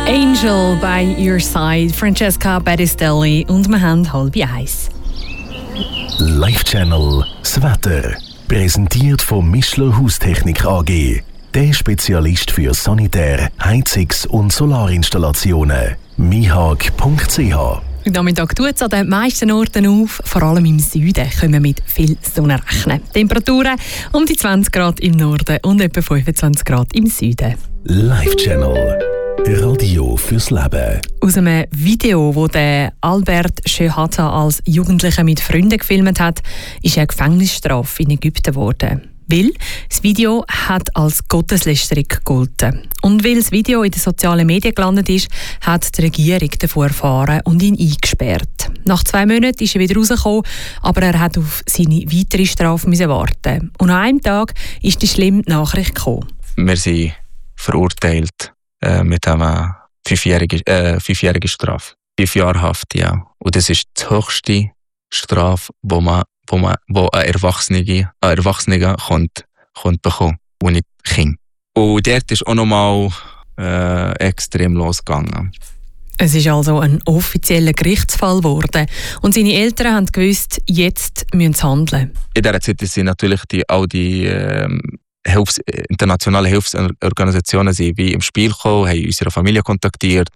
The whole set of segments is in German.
Angel by your side, Francesca Battistelli und wir haben 12:30. Live Channel das Wetter. Präsentiert von Mischler Haustechnik AG. Der Spezialist für Sanitär-, Heizungs- und Solarinstallationen. mihag.ch. Heute Nachmittag tut es an den meisten Orten auf, vor allem im Süden können wir mit viel Sonne rechnen. Temperaturen um die 20 Grad im Norden und etwa 25 Grad im Süden. Live Channel. Radio fürs Leben. Aus einem Video, das der Albert Shehata als Jugendlicher mit Freunden gefilmt hat, ist eine Gefängnisstrafe in Ägypten geworden. Weil das Video hat als Gotteslästerung gegolten. Und weil das Video in den sozialen Medien gelandet ist, hat die Regierung davon erfahren und ihn eingesperrt. Nach 2 Monaten ist er wieder rausgekommen, aber er hat auf seine weitere Strafe warten. Und an einem Tag ist die schlimme Nachricht gekommen. Wir sind verurteilt mit einer 5-jährigen Strafe. 5 Jahre Haft, ja. Und das ist die höchste Strafe, wo ein Erwachsener bekommen, und nicht Kind. Und dort ist auch nochmal extrem losgegangen. Es ist also ein offizieller Gerichtsfall geworden. Und seine Eltern haben gewusst, jetzt müssen sie handeln. In dieser Zeit sind natürlich all die internationale Hilfsorganisationen sind wie im Spiel gekommen, haben unsere Familie kontaktiert.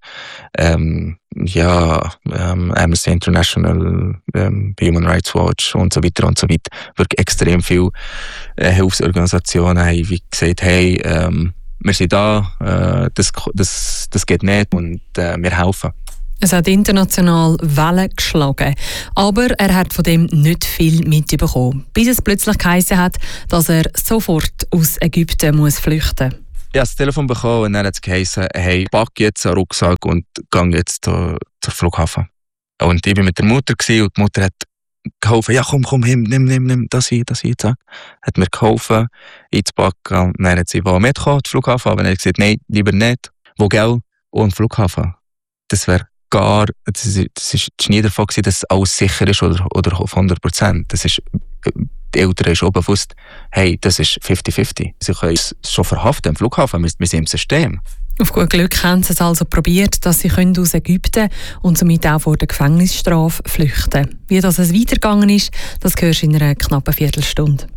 Amnesty International, Human Rights Watch und so weiter und so weiter. Wirklich extrem viele Hilfsorganisationen haben wie gesagt, hey, wir sind da, das geht nicht und wir helfen. Es hat international Wellen geschlagen, aber er hat von dem nicht viel mitbekommen, bis es plötzlich geheißen hat, dass er sofort aus Ägypten muss flüchten muss. Ich habe das Telefon bekommen und dann hat es geheißen, hey, pack jetzt einen Rucksack und geh jetzt zum Flughafen. Und ich war mit der Mutter und die Mutter hat geholfen, ja komm, nimm das hier, zack. Hat mir geholfen, einzupacken. Und dann hat sie mitgekommen, den Flughafen, aber dann hat sie gesagt, nein, lieber nicht. Wo Geld und Flughafen? Das ist nie davon gewesen, dass alles sicher ist oder auf 100%. Die Eltern ist auch bewusst, hey, das ist 50-50. Sie können es schon verhaften am Flughafen, wir sind im System. Auf gut Glück haben sie es also probiert, dass sie aus Ägypten und somit auch vor der Gefängnisstrafe flüchten können. Wie das weitergegangen ist, das hörst du in einer knappen Viertelstunde.